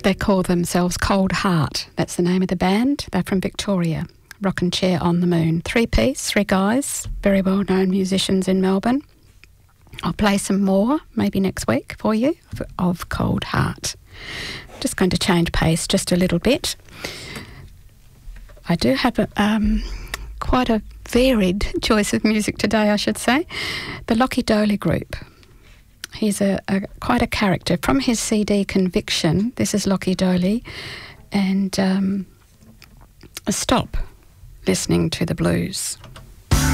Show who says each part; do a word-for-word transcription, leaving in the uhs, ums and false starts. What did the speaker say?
Speaker 1: They call themselves Cold Heart. That's the name of the band. They're from Victoria. Rockin' Chair on the Moon. Three-piece, three guys, very well-known musicians in Melbourne. I'll play some more, maybe next week for you, of, of Cold Heart. Just going to change pace just a little bit. I do have a, um, quite a varied choice of music today, I should say. The Lockie Doley Group. He's a, a quite a character. From his C D Conviction, this is Lockie Doley, and um, stop listening to the blues.